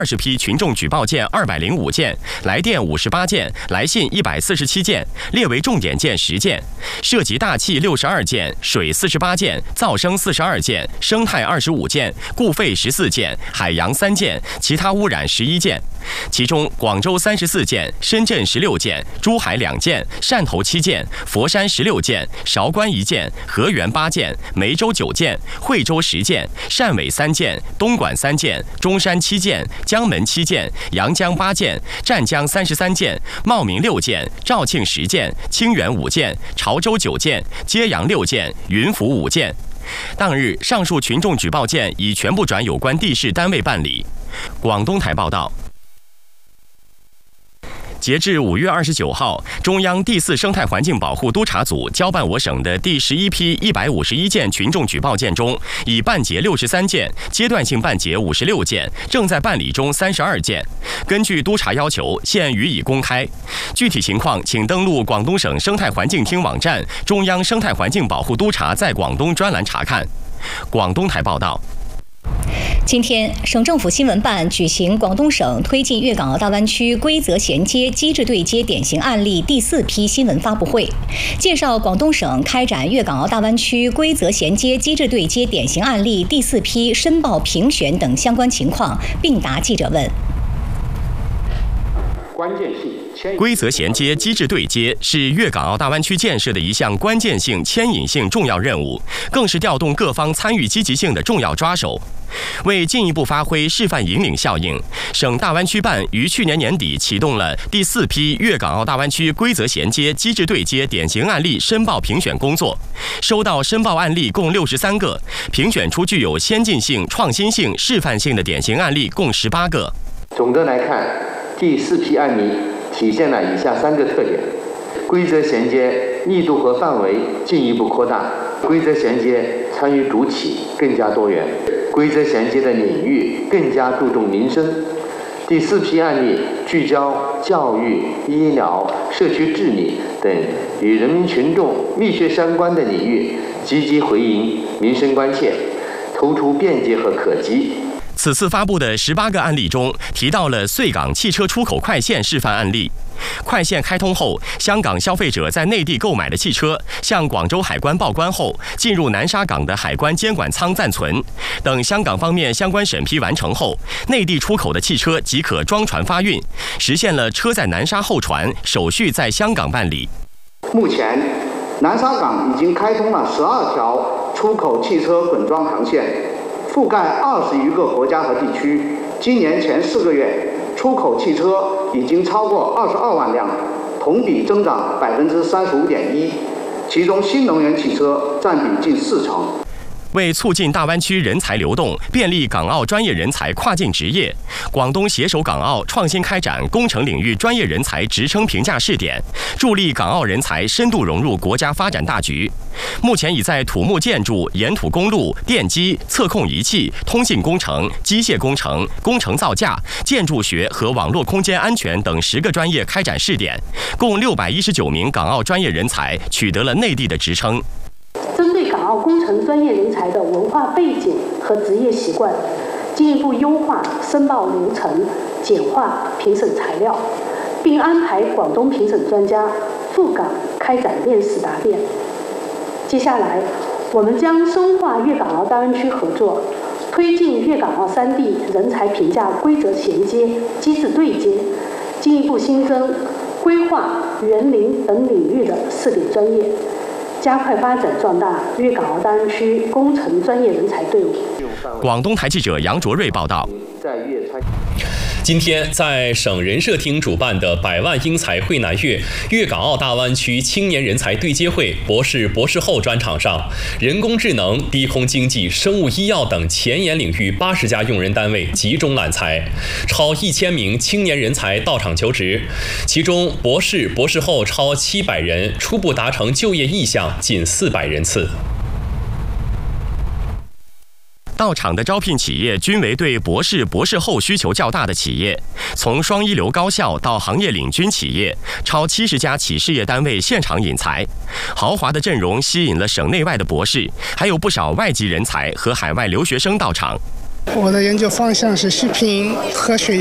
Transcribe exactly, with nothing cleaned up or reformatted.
二十批群众举报件二百零五件，来电五十八件，来信一百四十七件，列为重点件十件，涉及大气六十二件，水四十八件，噪声四十二件，生态二十五件，固废十四件，海洋三件，其他污染十一件。其中广州三十四件，深圳十六件，珠海两件，汕头七件，佛山十六件，韶关一件，河源八件，梅州九件，惠州十件，汕尾三件，东莞三件，中山七件，江门七件，阳江八件，湛江三十三件，茂名六件，肇庆十件，清远五件，潮州九件，揭阳六件，云浮五件。当日，上述群众举报件已全部转有关地市单位办理。广东台报道。截至五月二十九号，中央第四生态环境保护督察组交办我省的第十一批一百五十一件群众举报件中，已办结六十三件，阶段性办结五十六件，正在办理中三十二件。根据督察要求，现予以公开。具体情况，请登录广东省生态环境厅网站“中央生态环境保护督察在广东”专栏查看。广东台报道。 今天，省政府新闻办举行广东省推进粤港澳大湾区规则衔接机制对接典型案例第四批新闻发布会，介绍广东省开展粤港澳大湾区规则衔接机制对接典型案例第四批申报评选等相关情况，并答记者问。 关键性。 规则衔接机制对接是粤港澳大湾区建设的一项关键性、牵引性重要任务，更是调动各方参与积极性的重要抓手。为进一步发挥示范引领效应，省大湾区办于去年年底启动了第四批粤港澳大湾区规则衔接机制对接典型案例申报评选工作，收到申报案例共六十三个，评选出具有先进性、创新性、示范性的典型案例共十八个。 总的来看，第四批案例体现了以下三个特点：规则衔接力度和范围进一步扩大，规则衔接参与主体更加多元，规则衔接的领域更加注重民生。第四批案例聚焦教育、医疗、社区治理等与人民群众密切相关的领域，积极回应民生关切，突出便捷和可及。 此次发布的十八个案例中，提到了穗港汽车出口快线示范案例。快线开通后，香港消费者在内地购买的汽车，向广州海关报关后，进入南沙港的海关监管舱暂存。等香港方面相关审批完成后，内地出口的汽车即可装船发运，实现了车在南沙候船，手续在香港办理。 目前，南沙港已经开通了十二条出口汽车混装航线，覆盖二十余个国家和地区。今年前四个月，出口汽车已经超过二十二万辆，同比增长百分之三十五点一，其中新能源汽车占比近四成。 为促进大湾区人才流动，便利港澳专业人才跨境执业，广东携手港澳创新开展工程领域专业人才职称评价试点，助力港澳人才深度融入国家发展大局。目前已在土木建筑、沿土公路、电机、测控仪器、通信工程、机械工程、工程造价、建筑学和网络空间安全等十个专业开展试点，共六百一十九名港澳专业人才取得了内地的职称。 针对港澳工程专业人才的文化背景和职业习惯，进一步优化申报流程，简化评审材料，并安排广东评审专家赴港开展面试答辩。接下来，我们将深化粤港澳大湾区合作，推进粤港澳三地人才评价规则衔接机制对接，进一步新增规划、园林等领域的试点专业，加快发展壮大粤港澳大湾区工程专业人才队伍。 广东台记者杨卓瑞报道。 今天，在省人社厅主办的百万英才汇南粤粤港澳大湾区青年人才对接会博士、博士后专场上，人工智能、低空经济、生物医药等前沿领域八十家用人单位集中揽才，超一千名青年人才到场求职，其中博士、博士后超七百人，初步达成就业意向近四百人次。 到场的招聘企业均为对博士、博士后需求较大的企业，从双一流高校到行业领军企业，超七十家企事业单位现场引才。豪华的阵容吸引了省内外的博士，还有不少外籍人才和海外留学生到场。 我的研究方向是食品科学